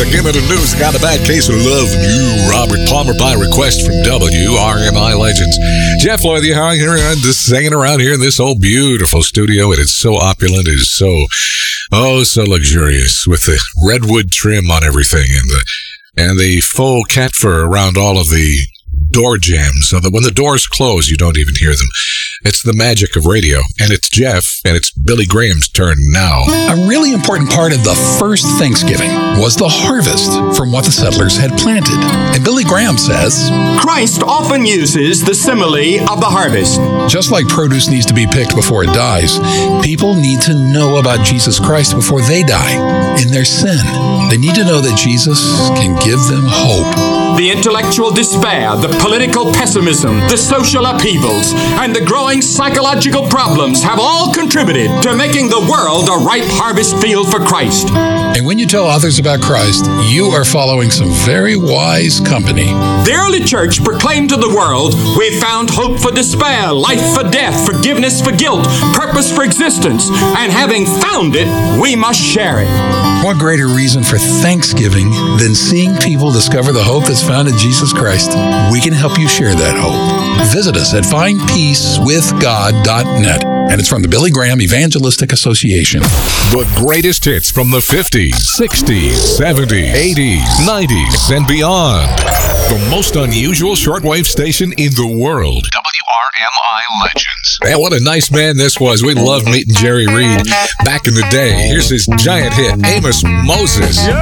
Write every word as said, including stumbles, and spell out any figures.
Again, in the news, got a bad case of love from you, Robert Palmer, by request from W R M I Legends. Jeff Lloyd, the how here, I'm just hanging around here in this old beautiful studio, and it's so opulent, it is so, oh, so luxurious, with the redwood trim on everything, and the and the faux cat fur around all of the door jambs, so that when the doors close, you don't even hear them. It's the magic of radio, and it's Jeff, and it's Billy Graham's turn now. A really important part of the first Thanksgiving was the harvest from what the settlers had planted. And Billy Graham says, Christ often uses the simile of the harvest. Just like produce needs to be picked before it dies, people need to know about Jesus Christ before they die in their sin. They need to know that Jesus can give them hope. The intellectual despair, the political pessimism, the social upheavals, and the growing psychological problems have all contributed to making the world a ripe harvest field for Christ. And when you tell others about Christ, you are following some very wise company. The early church proclaimed to the world, we found hope for despair, life for death, forgiveness for guilt, purpose for existence, and having found it, we must share it. What greater reason for Thanksgiving than seeing people discover the hope that's found in Jesus Christ? We can help you share that hope. Visit us at find peace with god dot net. And it's from the Billy Graham Evangelistic Association. The greatest hits from the fifties, sixties, seventies, eighties, nineties, and beyond. The most unusual shortwave station in the world. W R M I Legends. Man, what a nice man this was. We loved meeting Jerry Reed back in the day. Here's his giant hit, Amos Moses.